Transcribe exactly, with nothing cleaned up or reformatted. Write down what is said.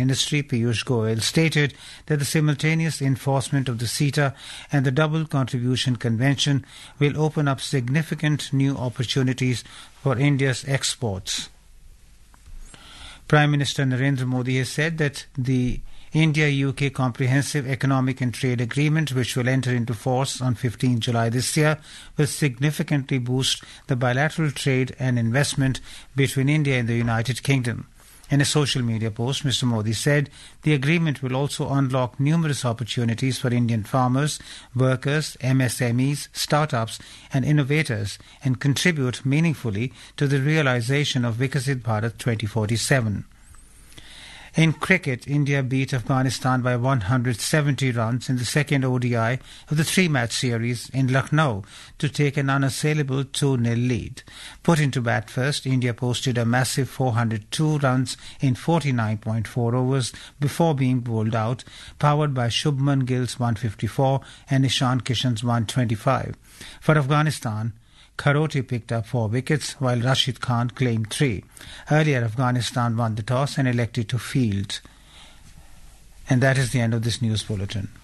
Industry, Piyush Goyal, stated that the simultaneous enforcement of the CETA and the Double Contribution Convention will open up significant new opportunities for India's exports. Prime Minister Narendra Modi has said that the India-U K Comprehensive Economic and Trade Agreement, which will enter into force on fifteenth of July this year, will significantly boost the bilateral trade and investment between India and the United Kingdom. In a social media post, Mister Modi said the agreement will also unlock numerous opportunities for Indian farmers, workers, M S M Es, startups and innovators and contribute meaningfully to the realization of Viksit Bharat twenty forty-seven. In cricket, India beat Afghanistan by one hundred seventy runs in the second O D I of the three-match series in Lucknow to take an unassailable two nil lead. Put into bat first, India posted a massive four hundred two runs in forty-nine point four overs before being bowled out, powered by Shubman Gill's one hundred fifty-four and Ishan Kishan's one hundred twenty-five. For Afghanistan, Kharote picked up four wickets while Rashid Khan claimed three. Earlier, Afghanistan won the toss and elected to field. And that is the end of this news bulletin.